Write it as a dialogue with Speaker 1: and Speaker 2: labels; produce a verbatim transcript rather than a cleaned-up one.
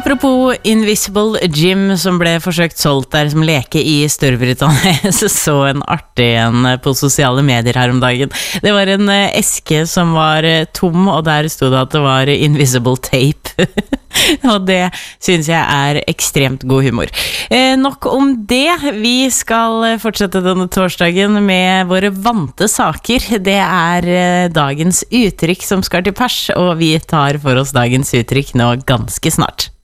Speaker 1: Apropos Invisible Gym som ble forsøkt solgt der som leke i Storbritannia, så så en artig en på sosiale medier her om dagen. Det var en eske som var tom, og der stod det at det var Invisible Tape. Og det synes jeg er ekstremt god humor. Eh, nok om det. Vi skal fortsette denne torsdagen med våre vante saker. Det er eh, dagens uttrykk som skal til pers, og vi tar for oss dagens uttrykk nå ganske snart.